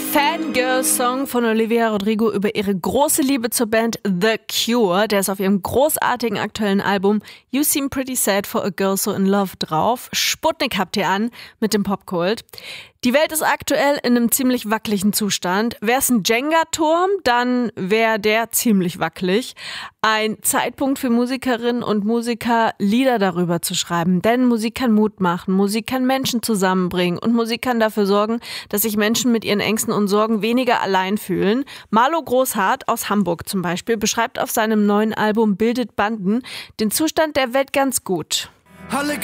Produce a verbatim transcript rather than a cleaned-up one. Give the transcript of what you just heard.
Fangirl-Song von Olivia Rodrigo über ihre große Liebe zur Band The Cure. Der ist auf ihrem großartigen aktuellen Album You Seem Pretty Sad for a Girl So in Love drauf. Sputnik habt ihr an mit dem Popkult. Die Welt ist aktuell in einem ziemlich wackeligen Zustand. Wäre es ein Jenga-Turm, dann wäre der ziemlich wackelig. Ein Zeitpunkt für Musikerinnen und Musiker, Lieder darüber zu schreiben. Denn Musik kann Mut machen, Musik kann Menschen zusammenbringen und Musik kann dafür sorgen, dass sich Menschen mit ihren Ängsten und Sorgen weniger allein fühlen. Marlo Großhardt aus Hamburg zum Beispiel beschreibt auf seinem neuen Album Bildet Banden den Zustand der Welt ganz gut. Alle